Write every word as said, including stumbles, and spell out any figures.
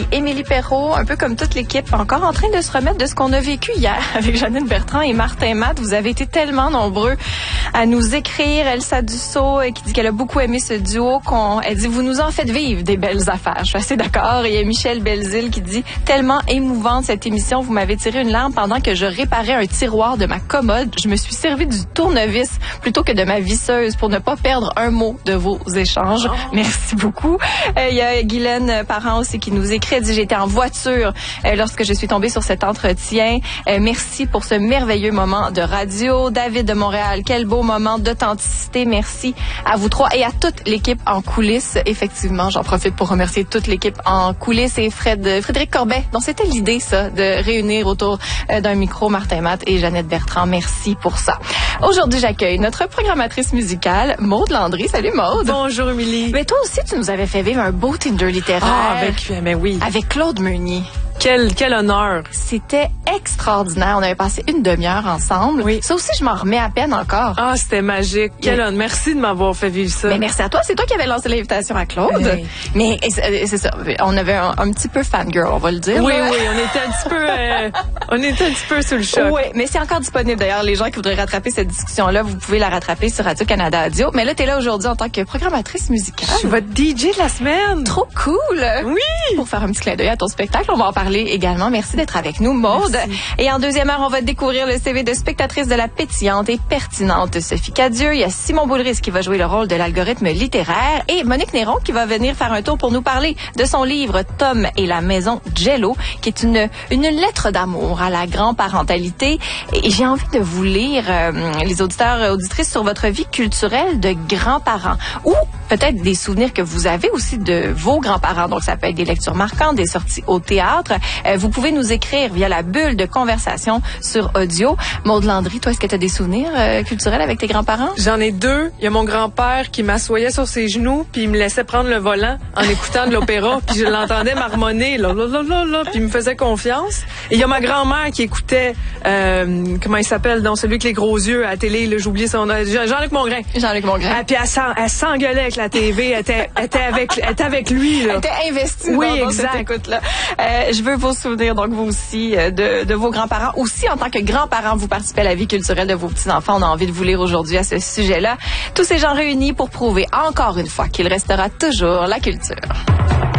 Émilie Perrault, un peu comme toute l'équipe, encore en train de se remettre de ce qu'on a vécu hier avec Jeannette Bertrand et Martin Matt. Vous avez été tellement nombreux à nous écrire. Elsa Dussault qui dit qu'elle a beaucoup aimé ce duo. Qu'on, elle dit, vous nous en faites vivre des belles affaires. Je suis assez d'accord. Et il y a Michel Belzile qui dit, tellement émouvante cette émission. Vous m'avez tiré une larme pendant que je réparais un tiroir de ma commode. Je me suis servi du tournevis plutôt que de ma visseuse pour ne pas perdre un mot de vos échanges. Oh. Merci beaucoup. Euh, il y a Guylaine Parent aussi qui nous écrit. Elle dit, j'étais en voiture euh, lorsque je suis tombée sur cet entretien. Euh, merci pour ce merveilleux moment de radio. David de Montréal, quel beau moment d'authenticité. Merci à vous trois et à toute l'équipe en coulisses. Effectivement, j'en profite pour remercier toute l'équipe en coulisses et Fred, Frédéric Corbet, dont c'était l'idée, ça, de réunir autour euh, d'un micro Martin Matt et Jeannette Bertrand. Merci pour ça. Aujourd'hui, j'accueille notre programmatrice musicale, Maude Landry. Salut Maude. Bonjour Émilie. Mais toi aussi, tu nous avais fait vivre un beau Tinder littéraire. Ah, avec, mais oui. Avec Claude Meunier. Quel, quel honneur. C'était extraordinaire. On avait passé une demi-heure ensemble. Oui. Ça aussi, je m'en remets à peine encore. Ah, c'était magique. Quel honneur. Merci de m'avoir fait vivre ça. Mais merci à toi. C'est toi qui avais lancé l'invitation à Claude. Oui. Mais c'est ça. On avait un, un petit peu fangirl, on va le dire. Oui, là. oui. On était un petit peu, euh, on était un petit peu sous le choc. Oui, mais c'est encore disponible. D'ailleurs, les gens qui voudraient rattraper cette discussion-là, vous pouvez la rattraper sur Radio-Canada Audio. Mais là, t'es là aujourd'hui en tant que programmatrice musicale. Je suis votre D J de la semaine. Trop cool. Oui. Pour faire un petit clin d'œil à ton spectacle, on va en parler également. Merci d'être avec nous, Maude. Merci. Et en deuxième heure, on va découvrir le C V de spectatrice de la pétillante et pertinente Sophie Cadieux. Il y a Simon Boulris qui va jouer le rôle de l'algorithme littéraire et Monique Néron qui va venir faire un tour pour nous parler de son livre Tom et la maison Jello, qui est une, une lettre d'amour à la grand-parentalité. Et j'ai envie de vous lire, euh, les auditeurs et auditrices, sur votre vie culturelle de grands-parents ou peut-être des souvenirs que vous avez aussi de vos grands-parents. Donc, ça peut être des lectures marquantes, des sorties au théâtre. Euh, vous pouvez nous écrire via la bulle de conversation sur audio. Maude Landry, toi, est-ce que tu as des souvenirs euh, culturels avec tes grands-parents? J'en ai deux. Il y a mon grand-père qui m'assoyait sur ses genoux puis il me laissait prendre le volant en écoutant de l'opéra puis je l'entendais marmonner là, là, là, là, là, puis il me faisait confiance. Et il y a ma grand-mère qui écoutait, euh, comment il s'appelle, dans celui avec les gros yeux à la télé, là, j'ai oublié son nom, Jean-Luc Mongrain. Jean-Luc Mongrain. Ah, puis elle, s'en, elle s'engueulait avec la T V, elle était, elle était, avec, elle était avec lui. Là. Elle était investie oui, dans, dans exact. cette écoute-là. Euh, je veux vos souvenirs, donc vous aussi, de, de vos grands-parents. Aussi, en tant que grands-parents, vous participez à la vie culturelle de vos petits-enfants. On a envie de vous lire aujourd'hui à ce sujet-là. Tous ces gens réunis pour prouver encore une fois qu'il restera toujours la culture.